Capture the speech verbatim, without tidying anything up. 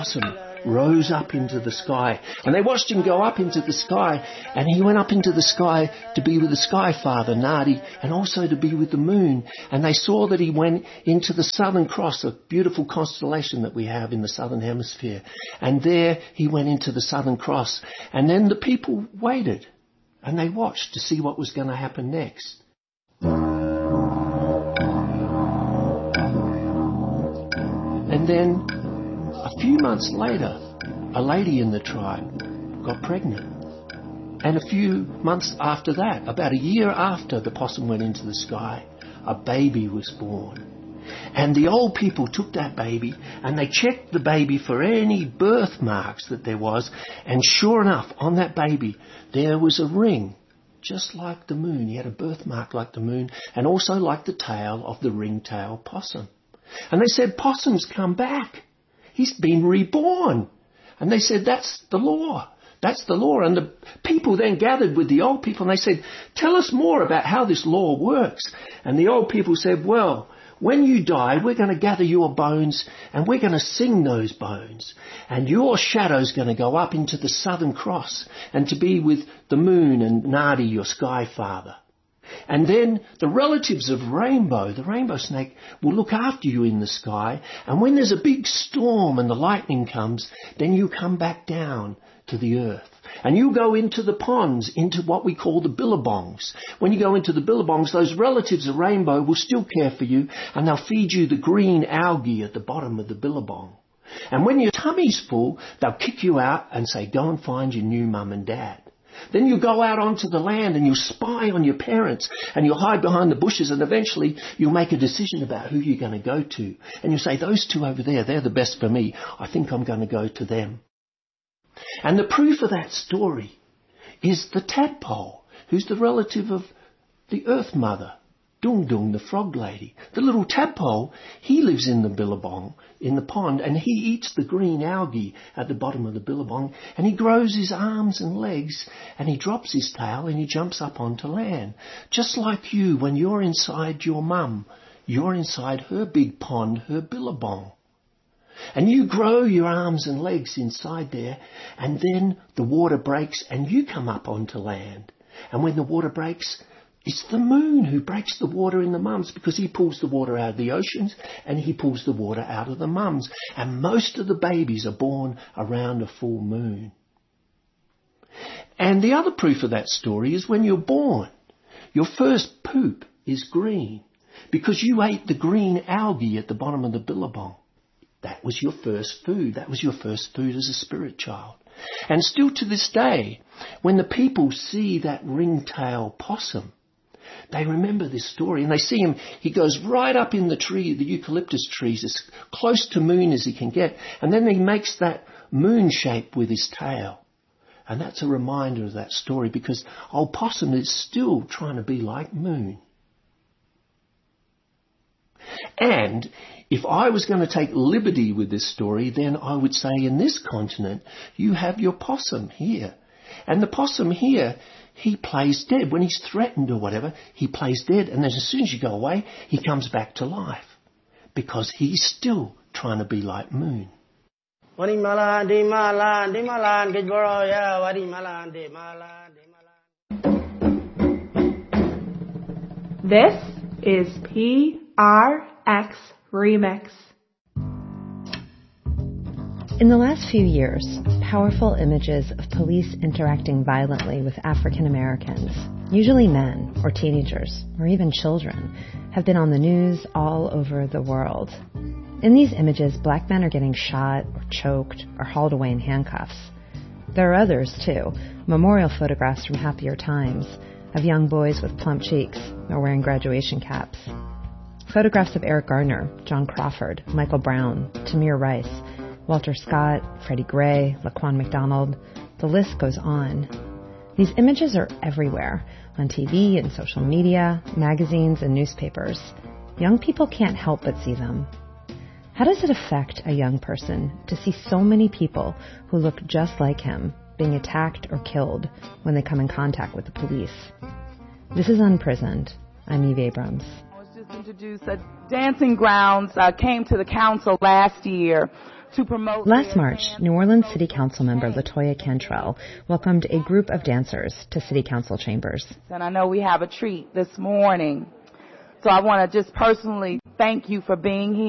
possum rose up into the sky, and they watched him go up into the sky, and he went up into the sky to be with the Sky Father, Nadi, and also to be with the moon. And they saw that he went into the Southern Cross, a beautiful constellation that we have in the Southern Hemisphere. And there he went into the Southern Cross. And then the people waited, and they watched to see what was going to happen next. And then a few months later, a lady in the tribe got pregnant. And a few months after that, about a year after the possum went into the sky, a baby was born. And the old people took that baby and they checked the baby for any birthmarks that there was. And sure enough, on that baby, there was a ring, just like the moon. He had a birthmark like the moon, and also like the tail of the ring-tailed possum. And they said, possum's come back. He's been reborn. And they said, that's the law. That's the law. And the people then gathered with the old people and they said, tell us more about how this law works. And the old people said, well, when you die, we're going to gather your bones and we're going to sing those bones. And your shadow's going to go up into the Southern Cross and to be with the moon and Nadi, your Sky Father. And then the relatives of Rainbow, the rainbow snake, will look after you in the sky. And when there's a big storm and the lightning comes, then you come back down to the earth. And you go into the ponds, into what we call the billabongs. When you go into the billabongs, those relatives of Rainbow will still care for you, and they'll feed you the green algae at the bottom of the billabong. And when your tummy's full, they'll kick you out and say, go and find your new mum and dad. Then you go out onto the land and you spy on your parents and you hide behind the bushes, and eventually you'll make a decision about who you're going to go to. And you say, those two over there, they're the best for me. I think I'm going to go to them. And the proof of that story is the tadpole, who's the relative of the Earth Mother, Dung Dung, the frog lady. The little tadpole, he lives in the billabong, in the pond, and he eats the green algae at the bottom of the billabong, and he grows his arms and legs, and he drops his tail, and he jumps up onto land. Just like you, when you're inside your mum, you're inside her big pond, her billabong. And you grow your arms and legs inside there, and then the water breaks, and you come up onto land. And when the water breaks, it's the moon who breaks the water in the mums, because he pulls the water out of the oceans and he pulls the water out of the mums. And most of the babies are born around a full moon. And the other proof of that story is when you're born, your first poop is green because you ate the green algae at the bottom of the billabong. That was your first food. That was your first food as a spirit child. And still to this day, when the people see that ring-tailed possum, they remember this story, and they see him. He goes right up in the tree, the eucalyptus trees, as close to moon as he can get. And then he makes that moon shape with his tail. And that's a reminder of that story, because old possum is still trying to be like moon. And if I was going to take liberty with this story, then I would say in this continent, you have your possum here. And the possum here, he plays dead. When he's threatened or whatever, he plays dead. And then as soon as you go away, he comes back to life. Because he's still trying to be like moon. This is P R X Remix. In the last few years, powerful images of police interacting violently with African Americans, usually men or teenagers or even children, have been on the news all over the world. In these images, black men are getting shot or choked or hauled away in handcuffs. There are others, too, memorial photographs from happier times of young boys with plump cheeks or wearing graduation caps. Photographs of Eric Gardner, John Crawford, Michael Brown, Tamir Rice, Walter Scott, Freddie Gray, Laquan McDonald. The list goes on. These images are everywhere, on T V and social media, magazines and newspapers. Young people can't help but see them. How does it affect a young person to see so many people who look just like him being attacked or killed when they come in contact with the police? This is Unprisoned. I'm Eve Abrams. I was just introduced. Uh, Dancing Grounds uh, came to the council last year to promote. Last March, New Orleans City Council member LaToya Cantrell welcomed a group of dancers to City Council chambers. And I know we have a treat this morning, so I want to just personally thank you for being here.